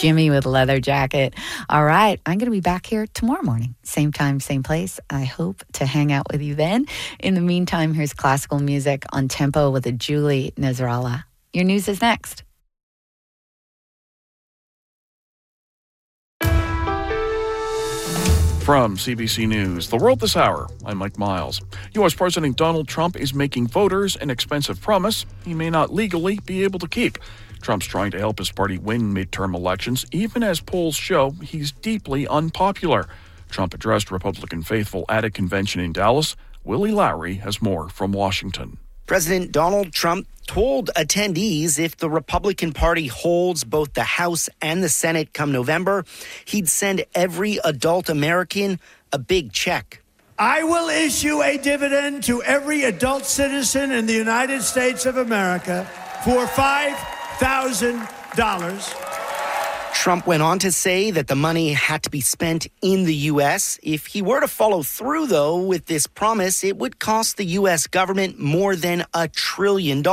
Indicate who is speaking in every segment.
Speaker 1: Jimmy with Leather Jacket. All right, I'm going to be back here tomorrow morning. Same time, same place. I hope to hang out with you then. In the meantime, here's classical music on Tempo with a Julie Nasrallah. Your news is next.
Speaker 2: From CBC News, The World This Hour, I'm Mike Miles. U.S. President Donald Trump is making voters an expensive promise he may not legally be able to keep. Trump's trying to help his party win midterm elections, even as polls show he's deeply unpopular. Trump addressed Republican faithful at a convention in Dallas. Willie Lowry has more from Washington.
Speaker 3: President Donald Trump told attendees if the Republican Party holds both the House and the Senate come November, he'd send every adult American a big check.
Speaker 4: I will issue a dividend to every adult citizen in the United States of America for $5,000.
Speaker 3: Trump went on to say that the money had to be spent in the U.S. If he were to follow through, though, with this promise, it would cost the U.S. government more than $1 trillion.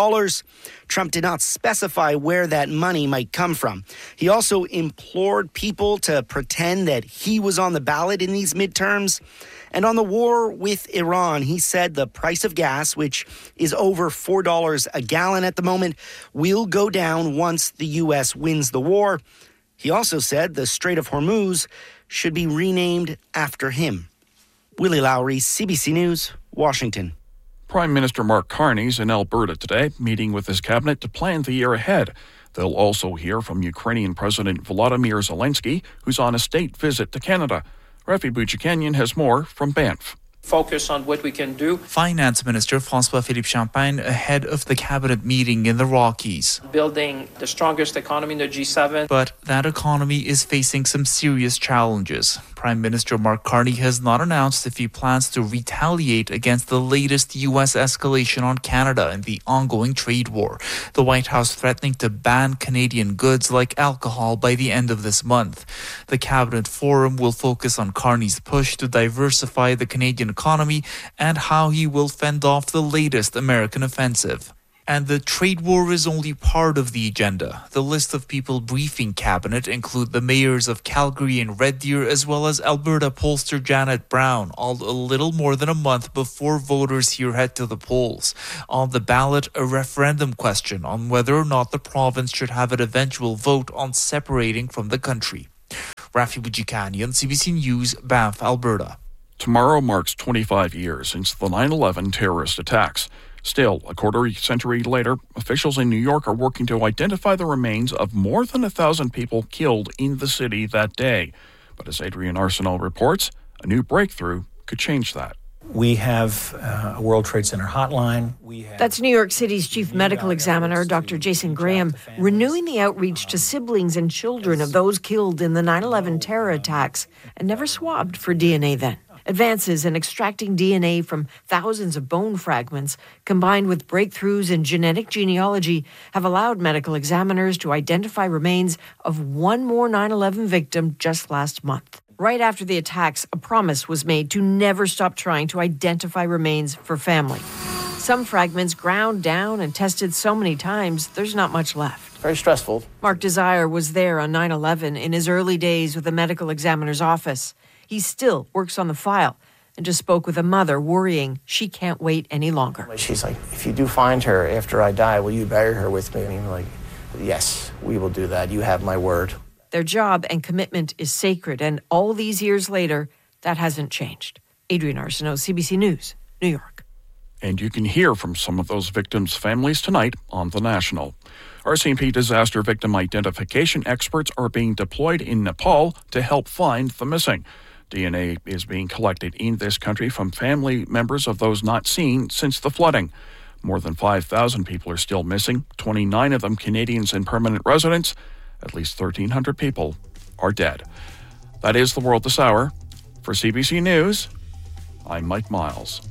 Speaker 3: Trump did not specify where that money might come from. He also implored people to pretend that he was on the ballot in these midterms. And on the war with Iran, he said the price of gas, which is over $4 a gallon at the moment, will go down once the U.S. wins the war. He also said the Strait of Hormuz should be renamed after him. Willie Lowry, CBC News, Washington.
Speaker 2: Prime Minister Mark Carney's in Alberta today, meeting with his cabinet to plan the year ahead. They'll also hear from Ukrainian President Volodymyr Zelensky, who's on a state visit to Canada. Rafi Bouchikanian has more from Banff.
Speaker 5: Focus on what we can do.
Speaker 6: Finance Minister François-Philippe Champagne ahead of the cabinet meeting in the Rockies.
Speaker 5: Building the strongest economy in the G7.
Speaker 6: But that economy is facing some serious challenges. Prime Minister Mark Carney has not announced if he plans to retaliate against the latest U.S. escalation on Canada in the ongoing trade war. The White House threatening to ban Canadian goods like alcohol by the end of this month. The cabinet forum will focus on Carney's push to diversify the Canadian economy and how he will fend off the latest American offensive. And the trade war is only part of the agenda. The list of people briefing cabinet include the mayors of Calgary and Red Deer, as well as Alberta pollster Janet Brown, all a little more than a month before voters here head to the polls. On the ballot, a referendum question on whether or not the province should have an eventual vote on separating from the country. Rafi Bouchikanian, CBC News, Banff, Alberta.
Speaker 2: Tomorrow marks 25 years since the 9/11 terrorist attacks. Still, a quarter century later, officials in New York are working to identify the remains of more than 1,000 people killed in the city that day. But as Adrian Arsenault reports, a new breakthrough could change that.
Speaker 7: We have a World Trade Center hotline.
Speaker 8: That's New York City's chief medical examiner, Dr. Jason Graham, renewing the outreach to siblings and children of those killed in the 9/11 terror attacks and never swabbed for DNA then. Advances in extracting DNA from thousands of bone fragments, combined with breakthroughs in genetic genealogy, have allowed medical examiners to identify remains of one more 9/11 victim just last month. Right after the attacks, a promise was made to never stop trying to identify remains for family. Some fragments ground down and tested so many times, there's not much left.
Speaker 5: Very stressful.
Speaker 8: Mark Desire was there on 9/11 in his early days with the medical examiner's office. He still works on the file and just spoke with a mother worrying she can't wait any longer.
Speaker 5: She's like, if you do find her after I die, will you bury her with me? And I'm like, yes, we will do that. You have my word.
Speaker 8: Their job and commitment is sacred, and all these years later, that hasn't changed. Adrian Arsenault, CBC News, New York.
Speaker 2: And you can hear from some of those victims' families tonight on The National. RCMP disaster victim identification experts are being deployed in Nepal to help find the missing. DNA is being collected in this country from family members of those not seen since the flooding. More than 5,000 people are still missing, 29 of them Canadians and permanent residents. At least 1,300 people are dead. That is The World This Hour. For CBC News, I'm Mike Miles.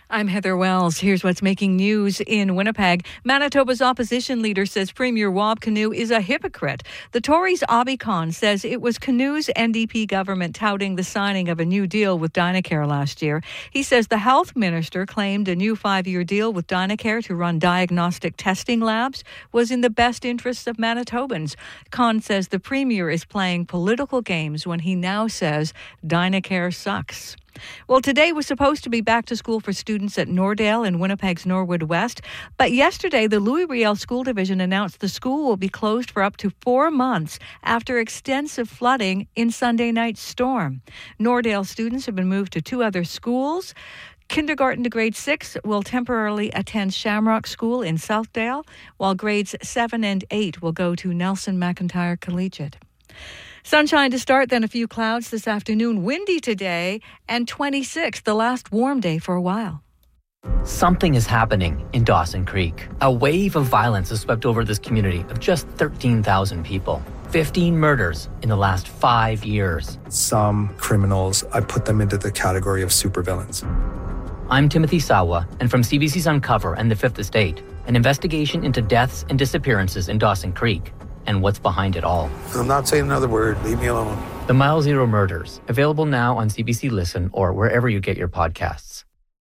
Speaker 9: I'm Heather Wells. Here's what's making news in Winnipeg. Manitoba's opposition leader says Premier Rob Canoe is a hypocrite. The Tories' Obby Khan says it was Canoe's NDP government touting the signing of a new deal with Dynacare last year. He says the health minister claimed a new 5-year deal with Dynacare to run diagnostic testing labs was in the best interests of Manitobans. Khan says the Premier is playing political games when he now says Dynacare sucks. Well, today was supposed to be back to school for students at Nordale in Winnipeg's Norwood West. But yesterday, the Louis Riel School Division announced the school will be closed for up to 4 months after extensive flooding in Sunday night's storm. Nordale students have been moved to 2 other schools. Kindergarten to grade 6 will temporarily attend Shamrock School in Southdale, while grades 7 and 8 will go to Nelson McIntyre Collegiate. Sunshine to start, then a few clouds this afternoon. Windy today, and 26, the last warm day for a while.
Speaker 10: Something is happening in Dawson Creek. A wave of violence has swept over this community of just 13,000 people. 15 murders in the last 5 years.
Speaker 11: Some criminals, I put them into the category of supervillains.
Speaker 10: I'm Timothy Sawa, and from CBC's Uncover and the Fifth Estate, an investigation into deaths and disappearances in Dawson Creek and what's behind it all.
Speaker 11: I'm not saying another word. Leave me alone.
Speaker 10: The Mile Zero Murders, available now on CBC Listen or wherever you get your podcasts.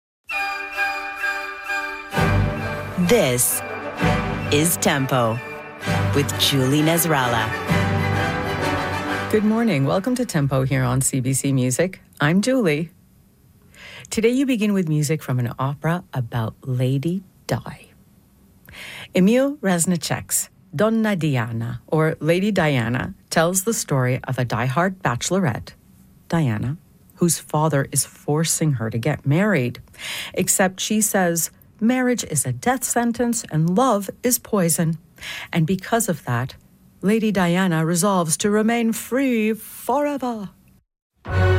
Speaker 12: This is Tempo with Julie Nasrallah.
Speaker 13: Good morning. Welcome to Tempo here on CBC Music. I'm Julie. Today you begin with music from an opera about Lady Di. Emil Reznicek's Donna Diana, or Lady Diana, tells the story of a diehard bachelorette, Diana, whose father is forcing her to get married. Except she says marriage is a death sentence and love is poison. And because of that, Lady Diana resolves to remain free forever.